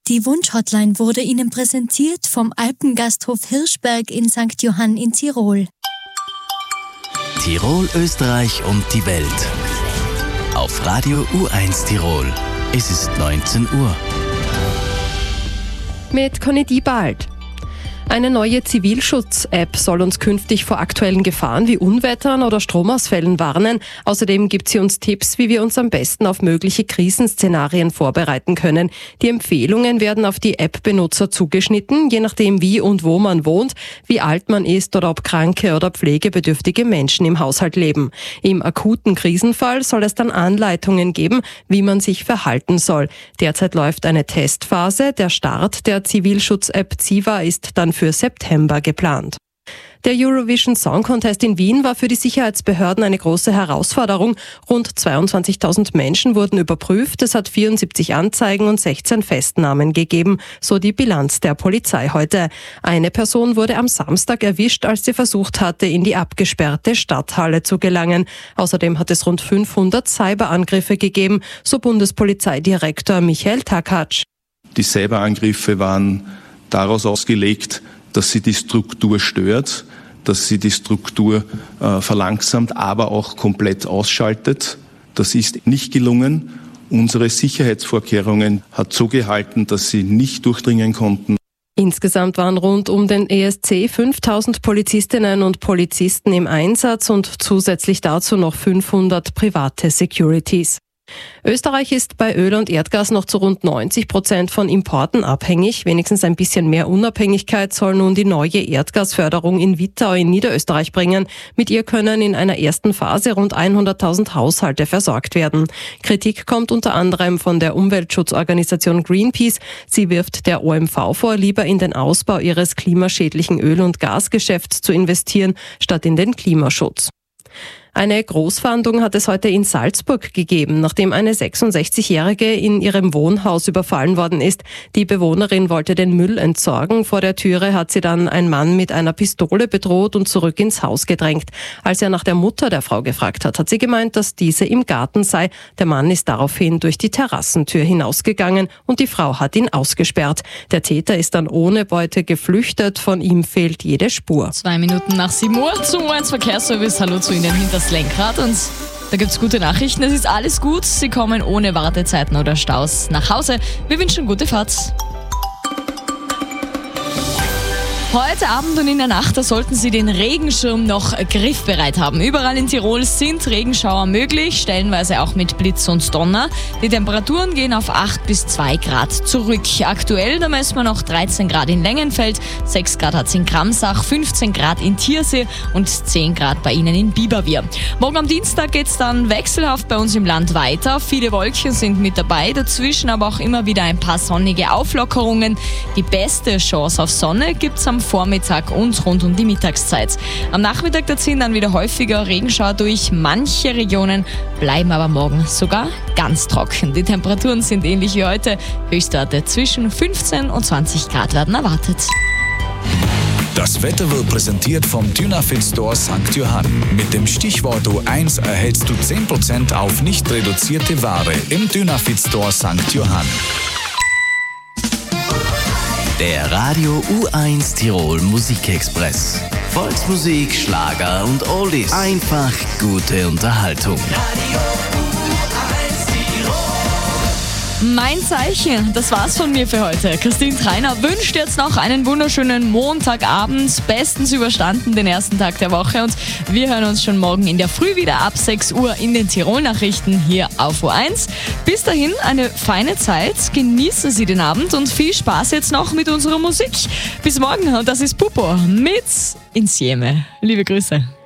Die Wunschhotline wurde Ihnen präsentiert vom Alpengasthof Hirschberg in St. Johann in Tirol. Tirol, Österreich und die Welt. Auf Radio U1 Tirol. Es ist 19 Uhr. Mit Conny Diebald. Eine neue Zivilschutz-App soll uns künftig vor aktuellen Gefahren wie Unwettern oder Stromausfällen warnen. Außerdem gibt sie uns Tipps, wie wir uns am besten auf mögliche Krisenszenarien vorbereiten können. Die Empfehlungen werden auf die App-Benutzer zugeschnitten, je nachdem wie und wo man wohnt, wie alt man ist oder ob kranke oder pflegebedürftige Menschen im Haushalt leben. Im akuten Krisenfall soll es dann Anleitungen geben, wie man sich verhalten soll. Derzeit läuft eine Testphase. Der Start der Zivilschutz-App Ziva ist dann für September geplant. Der Eurovision Song Contest in Wien war für die Sicherheitsbehörden eine große Herausforderung. Rund 22.000 Menschen wurden überprüft. Es hat 74 Anzeigen und 16 Festnahmen gegeben, so die Bilanz der Polizei heute. Eine Person wurde am Samstag erwischt, als sie versucht hatte, in die abgesperrte Stadthalle zu gelangen. Außerdem hat es rund 500 Cyberangriffe gegeben, so Bundespolizeidirektor Michael Takatsch. Die Cyberangriffe waren daraus ausgelegt, dass sie die Struktur stört, dass sie die Struktur verlangsamt, aber auch komplett ausschaltet. Das ist nicht gelungen. Unsere Sicherheitsvorkehrungen hat so gehalten, dass sie nicht durchdringen konnten. Insgesamt waren rund um den ESC 5.000 Polizistinnen und Polizisten im Einsatz und zusätzlich dazu noch 500 private Securities. Österreich ist bei Öl und Erdgas noch zu rund 90% von Importen abhängig. Wenigstens ein bisschen mehr Unabhängigkeit soll nun die neue Erdgasförderung in Wittau in Niederösterreich bringen. Mit ihr können in einer ersten Phase rund 100.000 Haushalte versorgt werden. Kritik kommt unter anderem von der Umweltschutzorganisation Greenpeace. Sie wirft der OMV vor, lieber in den Ausbau ihres klimaschädlichen Öl- und Gasgeschäfts zu investieren, statt in den Klimaschutz. Eine Großfahndung hat es heute in Salzburg gegeben, nachdem eine 66-Jährige in ihrem Wohnhaus überfallen worden ist. Die Bewohnerin wollte den Müll entsorgen. Vor der Türe hat sie dann ein Mann mit einer Pistole bedroht und zurück ins Haus gedrängt. Als er nach der Mutter der Frau gefragt hat, hat sie gemeint, dass diese im Garten sei. Der Mann ist daraufhin durch die Terrassentür hinausgegangen und die Frau hat ihn ausgesperrt. Der Täter ist dann ohne Beute geflüchtet. Von ihm fehlt jede Spur. 2 Minuten nach 7 Uhr zum U1 Verkehrsservice. Hallo zu Ihnen hinter das Lenkrad und da gibt's gute Nachrichten. Es ist alles gut. Sie kommen ohne Wartezeiten oder Staus nach Hause. Wir wünschen gute Fahrt. Heute Abend und in der Nacht, da sollten Sie den Regenschirm noch griffbereit haben. Überall in Tirol sind Regenschauer möglich, stellenweise auch mit Blitz und Donner. Die Temperaturen gehen auf 8 bis 2 Grad zurück. Aktuell, da messen wir noch 13 Grad in Längenfeld, 6 Grad hat es in Kramsach, 15 Grad in Tiersee und 10 Grad bei Ihnen in Biberbier. Morgen am Dienstag geht's dann wechselhaft bei uns im Land weiter. Viele Wolken sind mit dabei, dazwischen aber auch immer wieder ein paar sonnige Auflockerungen. Die beste Chance auf Sonne gibt's am Vormittag und rund um die Mittagszeit. Am Nachmittag da ziehen dann wieder häufiger Regenschauer durch. Manche Regionen bleiben aber morgen sogar ganz trocken. Die Temperaturen sind ähnlich wie heute. Höchstwerte zwischen 15 und 20 Grad werden erwartet. Das Wetter wird präsentiert vom Dynafit Store St. Johann. Mit dem Stichwort U1 erhältst du 10% auf nicht reduzierte Ware im Dynafit Store St. Johann. Der Radio U1 Tirol Musikexpress. Volksmusik, Schlager und Oldies. Einfach gute Unterhaltung. Radio U1 Tirol. Mein Zeichen, das war's von mir für heute. Christine Treiner wünscht jetzt noch einen wunderschönen Montagabend. Bestens überstanden den ersten Tag der Woche. Und wir hören uns schon morgen in der Früh wieder ab 6 Uhr in den Tirol-Nachrichten hier auf U1. Bis dahin eine feine Zeit. Genießen Sie den Abend und viel Spaß jetzt noch mit unserer Musik. Bis morgen und das ist Pupo mit Insieme. Liebe Grüße.